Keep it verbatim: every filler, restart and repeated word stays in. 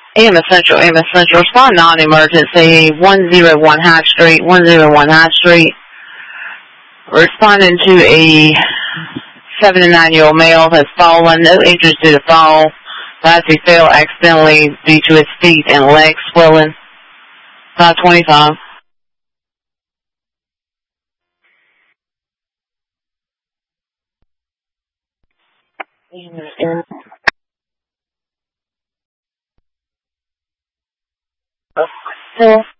A M Essential, A M Essential. Respond non-emergency, one oh one High Street, one oh one High Street. Responding to a seven to nine year old male has fallen, no injuries due to fall. As he fell accidentally due to his feet and legs swelling. five twenty-five. Yeah.